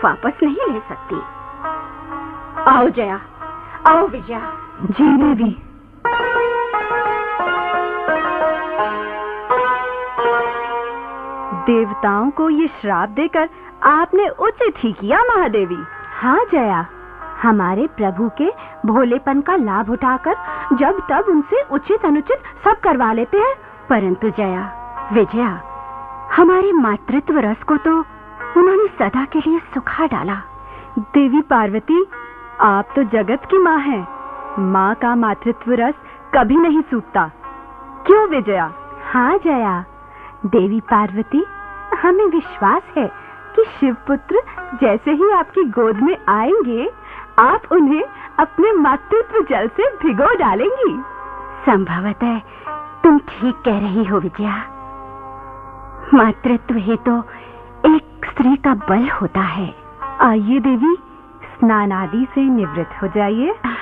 वापस नहीं ले सकती। आओ जया, आओ विजया। जी देवी। देवताओं को ये श्राप देकर आपने उचित ही किया महादेवी। हाँ जया, हमारे प्रभु के भोलेपन का लाभ उठाकर जब तब उनसे उचित अनुचित सब करवा लेते हैं। परंतु जया, विजया, हमारे मातृत्व रस को तो उन्होंने सदा के लिए सुखा डाला। देवी पार्वती, आप तो जगत की माँ हैं। माँ का मातृत्व रस कभी नहीं सूखता, क्यों विजया? हाँ जया, देवी पार्वती, हमें विश्वास है कि शिवपुत्र जैसे ही आपकी गोद में आएंगे, आप उन्हें अपने मातृत्व जल से भिगो डालेंगी। संभवतः तुम ठीक कह रही हो विजया। मातृत्व ही तो एक स्त्री का बल होता है। आइए देवी, स्नान आदि से निवृत्त हो जाइए।